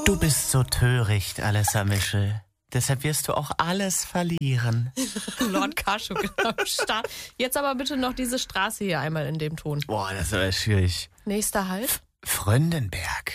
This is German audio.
Du bist so töricht, Alessa Mischel. Deshalb wirst du auch alles verlieren. Lord Kaschuk am Start. Jetzt aber bitte noch diese Straße hier einmal in dem Ton. Boah, das ist aber schwierig. Nächster Halt. Fröndenberg.